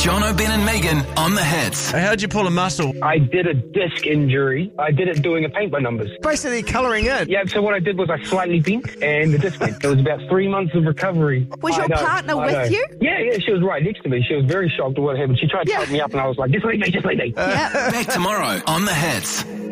Jono, Ben and Megan on the hits. How'd you pull a muscle? I did a disc injury. I did it doing a paint by numbers. Basically colouring in. Yeah, so what I did was I slightly bent and the disc went. It was about 3 months of recovery. Was your partner with you? Yeah, she was right next to me. She was very shocked at what happened. She tried to help me up and I was like, just leave me. Yeah. Back tomorrow on the hits.